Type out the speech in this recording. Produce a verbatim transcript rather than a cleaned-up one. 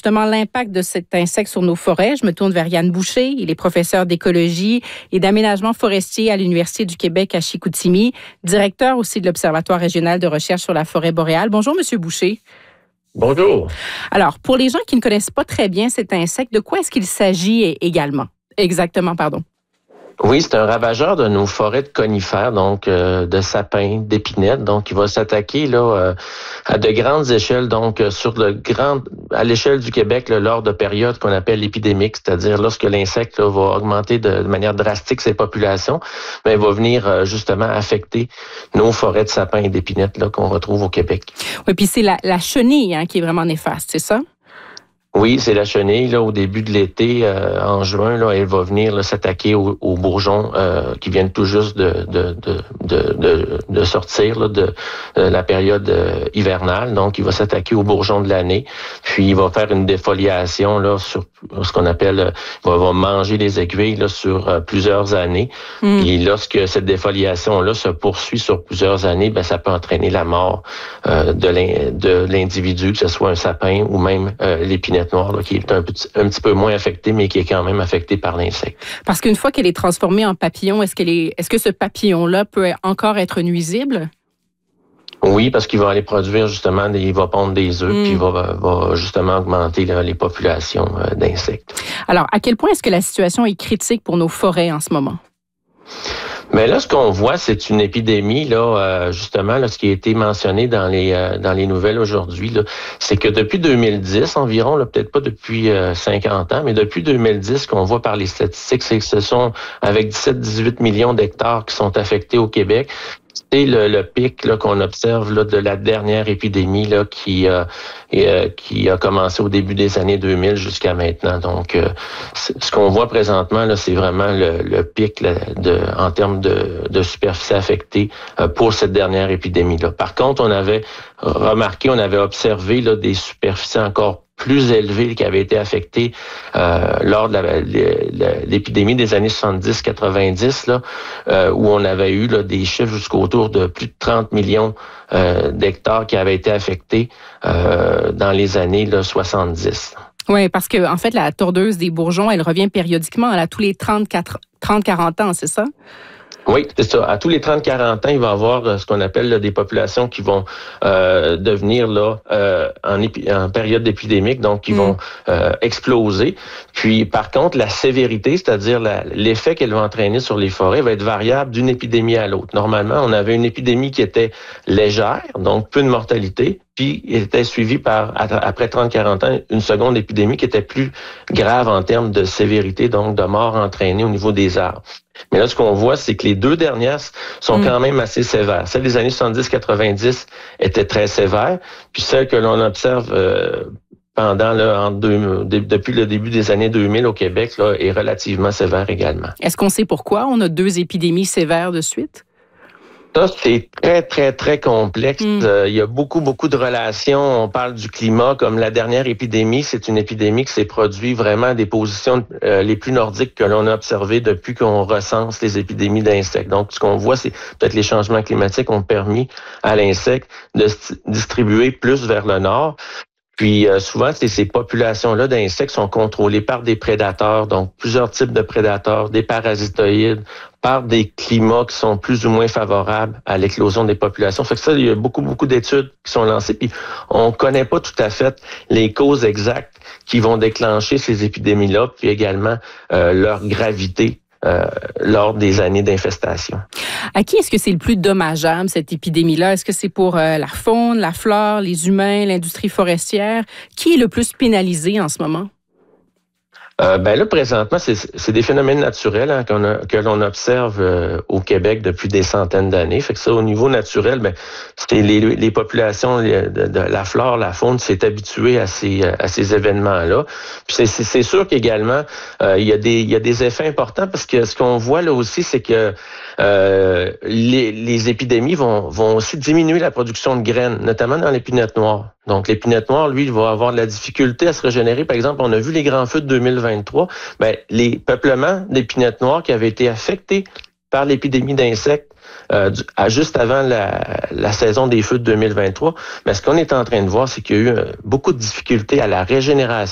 justement l'impact de cet insecte sur nos forêts. Je me tourne vers Yann Boucher. Il est professeur d'écologie et d'aménagement forestier à l'Université du Québec à Chicoutimi, directeur aussi de l'Observatoire régional de recherche sur la forêt boréale. Bonjour, Monsieur Boucher. Bonjour. Alors, pour les gens qui ne connaissent pas très bien cet insecte, de quoi est-ce qu'il s'agit également? Exactement, pardon. Oui, c'est un ravageur de nos forêts de conifères, donc euh, de sapins, d'épinettes. Donc, il va s'attaquer là euh, à de grandes échelles, donc euh, sur le grand, à l'échelle du Québec, là, lors de périodes qu'on appelle épidémiques, c'est-à-dire lorsque l'insecte là, va augmenter de, de manière drastique ses populations, ben, il va venir euh, justement affecter nos forêts de sapins et d'épinettes là qu'on retrouve au Québec. Oui, puis c'est la, la chenille hein, qui est vraiment néfaste, c'est ça? Oui, c'est la chenille. Là, au début de l'été, euh, en juin, là, elle va venir là, s'attaquer aux, aux bourgeons euh, qui viennent tout juste de de de de, de, de sortir là, de, de la période euh, hivernale. Donc, il va s'attaquer aux bourgeons de l'année. Puis, il va faire une défoliation là sur ce qu'on appelle, il va, va manger les aiguilles là sur euh, plusieurs années. Mm. Puis, lorsque cette défoliation là se poursuit sur plusieurs années, ben ça peut entraîner la mort euh, de l'in, de l'individu, que ce soit un sapin ou même euh, l'épinette noire, là, qui est un petit, un petit peu moins affectée, mais qui est quand même affectée par l'insecte. Parce qu'une fois qu'elle est transformée en papillon, est-ce qu'elle est, est-ce que ce papillon-là peut encore être nuisible? Oui, parce qu'il va aller produire justement, des, il va pondre des œufs, mm. puis il va, va justement augmenter là, les populations euh, d'insectes. Alors, à quel point est-ce que la situation est critique pour nos forêts en ce moment? Mais là, ce qu'on voit, c'est une épidémie, là, euh, justement, là, ce qui a été mentionné dans les euh, dans les nouvelles aujourd'hui, là, c'est que depuis deux mille dix environ, là, peut-être pas depuis euh, cinquante ans, mais depuis deux mille dix, ce qu'on voit par les statistiques, c'est que ce sont avec dix-sept à dix-huit millions d'hectares qui sont affectés au Québec. C'est le, le pic là, qu'on observe là, de la dernière épidémie là, qui, euh, et, euh, qui a commencé au début des années deux mille jusqu'à maintenant. Donc, euh, ce qu'on voit présentement, là, c'est vraiment le, le pic là, de, en termes de, de superficie affectée euh, pour cette dernière épidémie-là. Par contre, on avait remarqué, on avait observé là, des superficies encore plus élevées qui avaient été affectées euh, lors de la, la, l'épidémie des années soixante-dix quatre-vingt-dix, là, euh, où on avait eu là, des chiffres jusqu'autour de plus de trente millions euh, d'hectares qui avaient été affectés euh, dans les années là, soixante-dix. Oui, parce que en fait, la tordeuse des bourgeons, elle revient périodiquement à tous les trente à quarante ans, c'est ça? Oui, c'est ça. À tous les trente à quarante ans, il va y avoir ce qu'on appelle là, des populations qui vont euh, devenir là euh, en, épi- en période épidémique, donc qui mmh. vont euh, exploser. Puis, par contre, la sévérité, c'est-à-dire la, l'effet qu'elle va entraîner sur les forêts, va être variable d'une épidémie à l'autre. Normalement, on avait une épidémie qui était légère, donc peu de mortalité, puis il était suivi par, après trente à quarante ans, une seconde épidémie qui était plus grave en termes de sévérité, donc de mort entraînée au niveau des arbres. Mais là, ce qu'on voit, c'est que les deux dernières sont mmh. quand même assez sévères. Celles des années soixante-dix quatre-vingt-dix étaient très sévères, puis celles que l'on observe euh, pendant là, en deux, depuis le début des années deux mille au Québec là, est relativement sévère également. Est-ce qu'on sait pourquoi on a deux épidémies sévères de suite? Ça, c'est très, très, très complexe. Mm. Euh, il y a beaucoup, beaucoup de relations. On parle du climat, comme la dernière épidémie. C'est une épidémie qui s'est produite vraiment à des positions euh, les plus nordiques que l'on a observées depuis qu'on recense les épidémies d'insectes. Donc, ce qu'on voit, c'est peut-être les changements climatiques ont permis à l'insecte de se distribuer plus vers le nord. Puis euh, souvent, c'est ces populations-là d'insectes sont contrôlées par des prédateurs, donc plusieurs types de prédateurs, des parasitoïdes, par des climats qui sont plus ou moins favorables à l'éclosion des populations. Fait que ça, il y a beaucoup, beaucoup d'études qui sont lancées, puis on connaît pas tout à fait les causes exactes qui vont déclencher ces épidémies-là, puis également euh, leur gravité euh, lors des années d'infestation. À qui est-ce que c'est le plus dommageable, cette épidémie-là? Est-ce que c'est pour euh, la faune, la flore, les humains, l'industrie forestière? Qui est le plus pénalisé en ce moment? Euh, ben là, présentement, c'est, c'est des phénomènes naturels hein, qu'on a, que l'on observe euh, au Québec depuis des centaines d'années. Fait que ça, au niveau naturel, ben c'est les, les populations de, de la flore, la faune s'est habituée à ces, à ces événements-là. Puis c'est, c'est, c'est sûr qu'également, euh, il y a des, il y a des effets importants parce que ce qu'on voit là aussi, c'est que euh, les, les épidémies vont, vont aussi diminuer la production de graines, notamment dans l'épinette noire. Donc, l'épinette noire, lui, il va avoir de la difficulté à se régénérer. Par exemple, on a vu les grands feux de deux mille vingt-trois. Ben, les peuplements d'épinette noire qui avaient été affectés par l'épidémie d'insectes euh, à, juste avant la, la saison des feux de deux mille vingt-trois. Mais ce qu'on est en train de voir, c'est qu'il y a eu euh, beaucoup de difficultés à la régénération